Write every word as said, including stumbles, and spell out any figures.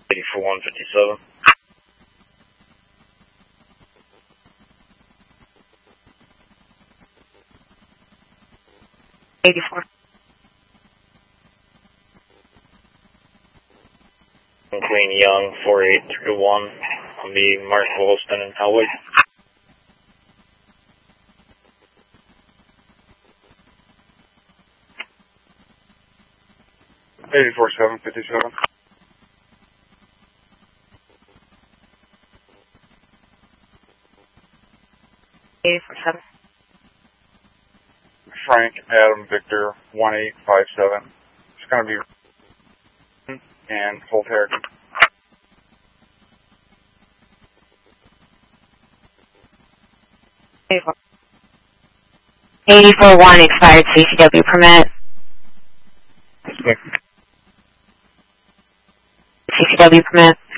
eighty-four one fifty-seven. eighty-four. Queen Young, four eight three one, on the Mark Williston and Hellwig. eighty-four seven fifty-seven. eighty-four seven. Frank Adam Victor, one eight five seven. It's going to be and Holt Harrigan. eighty-four. eighty-four one expired C C W permit. C C W permit.